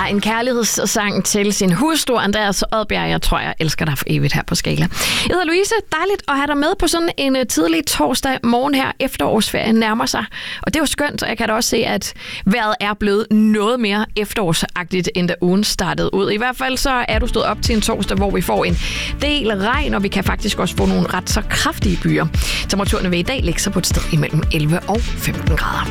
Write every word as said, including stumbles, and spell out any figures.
Ja, en kærlighedssang til sin hustru, Andreas Odbjerg. Jeg tror, jeg elsker dig for evigt her på Skala. Jeg hedder Louise. Dejligt at have dig med på sådan en tidlig torsdag morgen her. Efterårsferien nærmer sig. Og det er jo skønt, og jeg kan da også se, at vejret er blevet noget mere efterårsagtigt, end da ugen startede ud. I hvert fald så er du stået op til en torsdag, hvor vi får en del regn, og vi kan faktisk også få nogle ret så kraftige byer. Temperaturerne vil i dag ligge sig på et sted imellem elleve og femten grader.